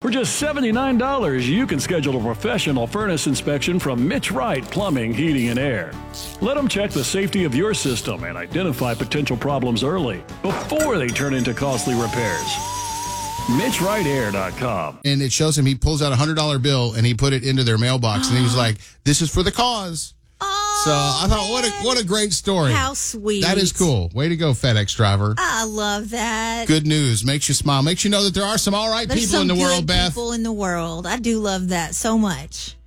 For just $79, you can schedule a professional furnace inspection from Mitch Wright Plumbing, Heating, and Air. Let them check the safety of your system and identify potential problems early before they turn into costly repairs. MitchWrightAir.com. And it shows him, he pulls out a $100 bill and he put it into their mailbox and he was like, this is for the cause. Oh, So I thought, what a great story. How sweet. That is cool. Way to go, FedEx driver. I love that. Good news. Makes you smile. Makes you know that there are some all right There's people in some the world, good Beth. people in the world. I do love that so much.